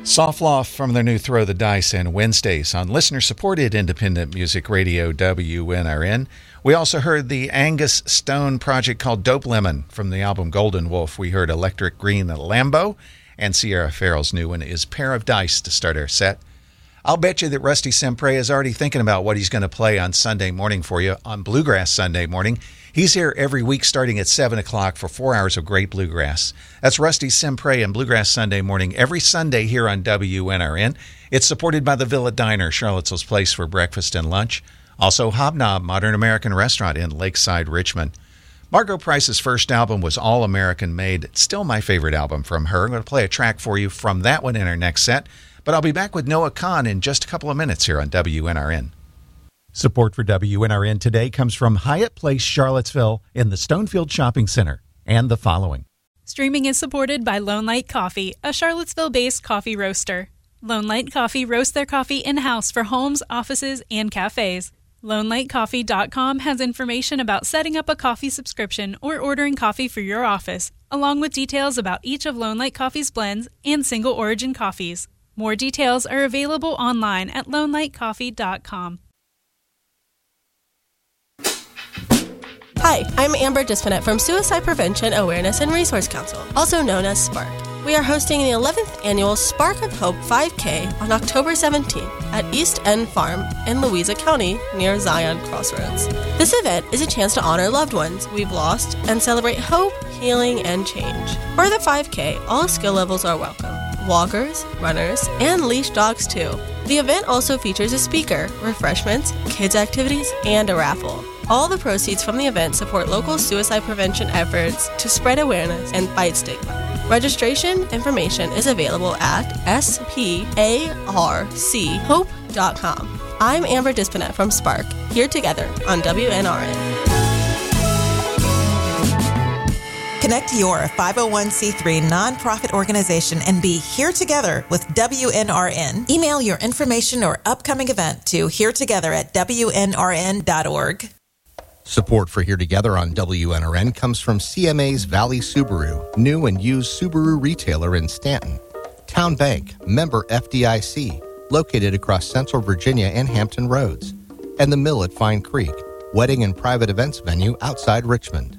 Soft Loft from their new Throw the Dice and Wednesdays on listener-supported independent music radio WNRN. We also heard the Angus Stone project called Dope Lemon from the album Golden Wolf. We heard Electric Green Lambo, and Sierra Farrell's new one is Pair of Dice to start our set. I'll bet you that Rusty Sempre is already thinking about what he's going to play on Sunday morning for you on Bluegrass Sunday morning. He's here every week starting at 7 o'clock for 4 hours of great bluegrass. That's Rusty Sempre and Bluegrass Sunday morning every Sunday here on WNRN. It's supported by the Villa Diner, Charlottesville's place for breakfast and lunch. Also Hobnob, Modern American Restaurant in Lakeside, Richmond. Margo Price's first album was All American Made. It's still my favorite album from her. I'm going to play a track for you from that one in our next set. But I'll be back with Noah Kahn in just a couple of minutes here on WNRN. Support for WNRN today comes from Hyatt Place, Charlottesville in the Stonefield Shopping Center and the following. Streaming is supported by Lone Light Coffee, a Charlottesville-based coffee roaster. Lone Light Coffee roasts their coffee in-house for homes, offices, and cafes. LoneLightCoffee.com has information about setting up a coffee subscription or ordering coffee for your office, along with details about each of Lone Light Coffee's blends and single origin coffees. More details are available online at LoneLightCoffee.com. Hi, I'm Amber Dispinet from Suicide Prevention Awareness and Resource Council, also known as SPARK. We are hosting the 11th annual Spark of Hope 5K on October 17th at East End Farm in Louisa County near Zion Crossroads. This event is a chance to honor loved ones we've lost and celebrate hope, healing, and change. For the 5K, all skill levels are welcome. Walkers, runners, and leash dogs too. The event also features a speaker, refreshments, kids' activities, and a raffle. All the proceeds from the event support local suicide prevention efforts to spread awareness and fight stigma. Registration information is available at sparchope.com. I'm Amber Dispinet from Spark, here together on WNRN. Connect your 501c3 nonprofit organization and be here together with WNRN. Email your information or upcoming event to heretogether@WNRN.org. Support for Here Together on WNRN comes from CMA's Valley Subaru, new and used Subaru retailer in Stanton. Town Bank, member FDIC, located across Central Virginia and Hampton Roads. And the Mill at Fine Creek, wedding and private events venue outside Richmond.